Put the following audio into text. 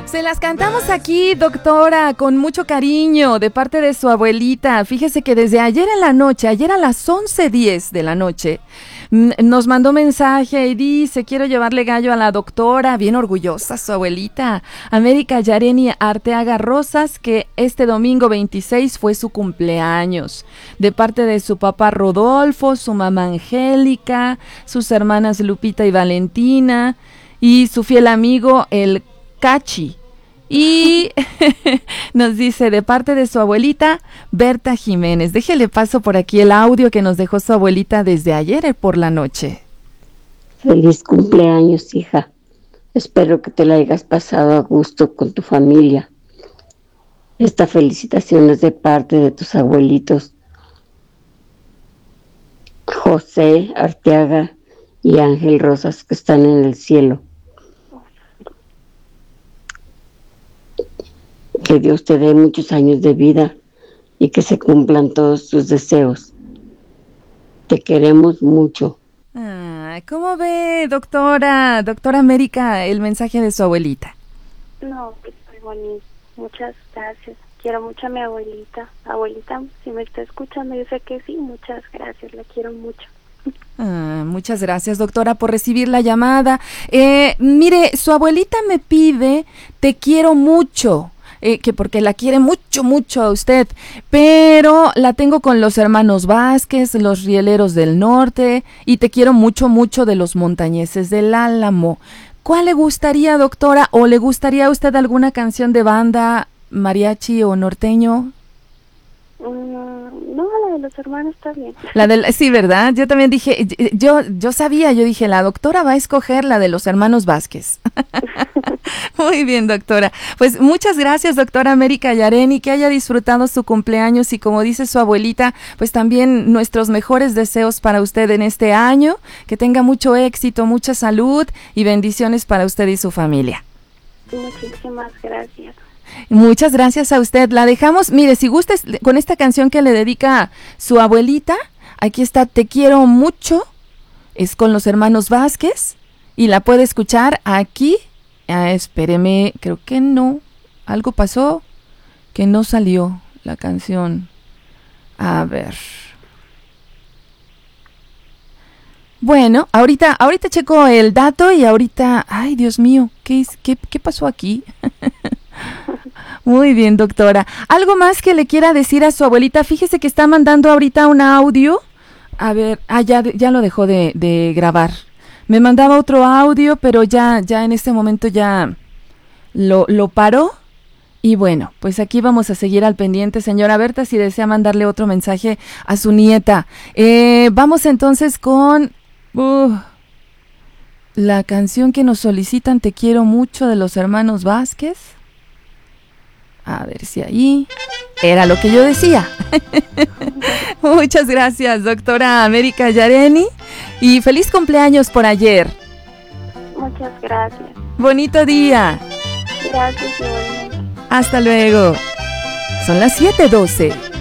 Se las cantamos aquí, doctora, con mucho cariño, de parte de su abuelita. Fíjese que desde ayer en la noche, ayer a las 11:10 de la noche, nos mandó mensaje y dice: quiero llevarle gallo a la doctora, bien orgullosa su abuelita, América Yareni Arteaga Rosas, que este domingo 26 fue su cumpleaños, de parte de su papá Rodolfo, su mamá Angélica, sus hermanas Lupita y Valentina, y su fiel amigo el Cachi. Y nos dice, de parte de su abuelita Berta Jiménez. Déjele paso por aquí el audio que nos dejó su abuelita desde ayer por la noche. Feliz cumpleaños, hija. Espero que te la hayas pasado a gusto con tu familia. Esta felicitación es de parte de tus abuelitos José Arteaga y Ángel Rosas, que están en el cielo. Que Dios te dé muchos años de vida y que se cumplan todos tus deseos. Te queremos mucho. ¿Cómo ve, doctora América, el mensaje de su abuelita? No, pues muy bonito. Muchas gracias. Quiero mucho a mi abuelita. Abuelita, si me está escuchando, yo sé que sí. Muchas gracias, la quiero mucho. Muchas gracias, doctora, por recibir la llamada. Mire, su abuelita me pide, te quiero mucho. Que porque la quiere mucho, mucho a usted, pero la tengo con los hermanos Vázquez, los Rieleros del Norte, y te quiero mucho, mucho de los Montañeses del Álamo. ¿Cuál le gustaría, doctora, o le gustaría a usted alguna canción de banda, mariachi o norteño? No, la de los hermanos está bien. Sí, ¿verdad? Yo también dije, yo dije, la doctora va a escoger la de los hermanos Vázquez. Muy bien, doctora. Pues muchas gracias, doctora América Yareni, que haya disfrutado su cumpleaños y, como dice su abuelita, pues también nuestros mejores deseos para usted en este año, que tenga mucho éxito, mucha salud y bendiciones para usted y su familia. Muchísimas gracias. Muchas gracias a usted. La dejamos, mire, si gusta, con esta canción que le dedica su abuelita. Aquí está, Te quiero mucho, es con los hermanos Vázquez, y la puede escuchar aquí. Espéreme, creo que no, algo pasó, que no salió la canción. A ver. Bueno, ahorita checo el dato y ahorita, ay, Dios mío, ¿qué pasó aquí? Muy bien, doctora. ¿Algo más que le quiera decir a su abuelita? Fíjese que está mandando ahorita un audio. A ver, ya lo dejó de grabar. Me mandaba otro audio, pero ya en este momento ya lo paró. Y bueno, pues aquí vamos a seguir al pendiente, señora Berta, si desea mandarle otro mensaje a su nieta. Vamos entonces con la canción que nos solicitan, Te quiero mucho, de los hermanos Vázquez. A ver si ahí era lo que yo decía. Muchas gracias, doctora América Yareni, y feliz cumpleaños por ayer. Muchas gracias. Bonito día. Gracias, igualmente. Hasta luego. Son las 7:12.